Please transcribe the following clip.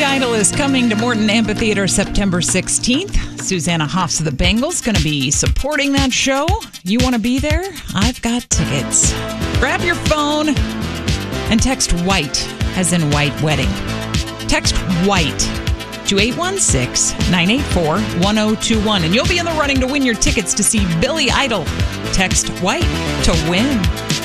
Idol is coming to Morton Amphitheater September 16th. Susanna Hoffs of the Bengals going to be supporting that show. You want to be there? I've got tickets. Grab your phone and text WHITE, as in white wedding. Text WHITE to 816-984-1021, and you'll be in the running to win your tickets to see Billy Idol. Text WHITE to win.